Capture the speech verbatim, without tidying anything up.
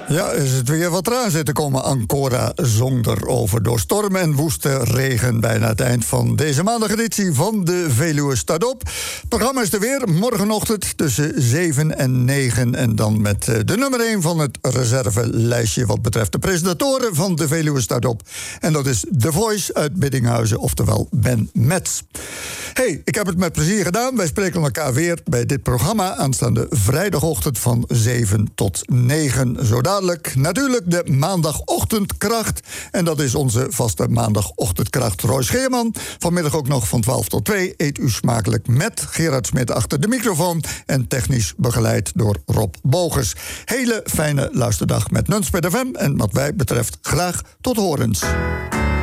Ja, is het weer wat eraan zitten komen. Ancora zonder over door storm en woeste regen. Bijna het eind van deze maandageditie van de Veluwe staat op. Het programma is er weer morgenochtend tussen zeven en negen. En dan met de nummer één van het reservelijstje wat betreft de presentatoren van de Veluwe staat op. En dat is The Voice uit Biddinghuizen, oftewel Ben Metz. Hey, ik heb het met plezier gedaan. Wij spreken elkaar weer bij dit programma aanstaande vrijdagochtend van zeven tot negen. Zo dadelijk natuurlijk de maandagochtendkracht. En dat is onze vaste maandagochtendkracht Roy Scheerman. Vanmiddag ook nog van twaalf tot twee. Eet u smakelijk met Gerard Smit achter de microfoon. En technisch begeleid door Rob Bogers. Hele fijne luisterdag met Nunspeet F M. En wat mij betreft graag tot horens.